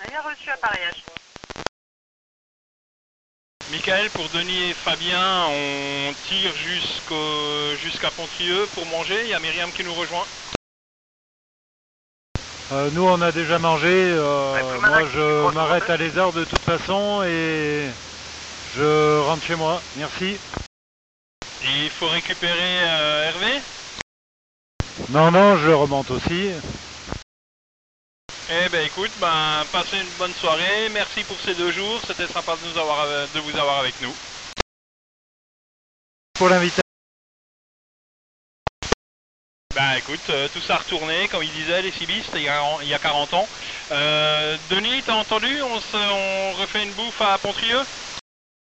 Bien reçu, appareillage. Michael, pour Denis et Fabien, on tire jusqu'à Pontrieux pour manger. Il y a Myriam qui nous rejoint. Nous on a déjà mangé, moi je m'arrête à Les Arts de toute façon et je rentre chez moi, merci. Il faut récupérer Hervé. Non, non, je remonte aussi. Eh ben écoute, passez une bonne soirée, merci pour ces 2 jours, c'était sympa de vous avoir avec nous. Pour l'invitation. Bah écoute, tout ça a retourné, comme il disait, les cibistes, il y a 40 ans. Denis, t'as entendu, on refait une bouffe à Pontrieux?